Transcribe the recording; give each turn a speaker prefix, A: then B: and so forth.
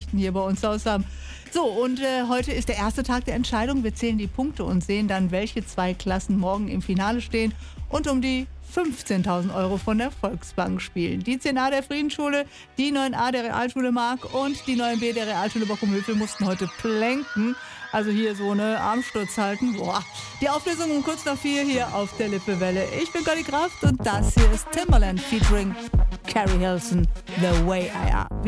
A: Weihnachten hier bei uns aus haben. So, und heute ist der erste Tag der Entscheidung. Wir zählen die Punkte und sehen dann, welche 2 Klassen morgen im Finale stehen und um die 15.000 € von der Volksbank spielen. Die 10a der Friedensschule, die 9a der Realschule Mark und die 9b der Realschule Bochum-Hövel mussten heute plänken. Also hier so eine Armsturz halten. Boah. Die Auflösung um kurz nach 4 hier auf der Lippewelle. Ich bin Conny Kraft und das hier ist Timbaland featuring Carrie Hilson, The Way I Am.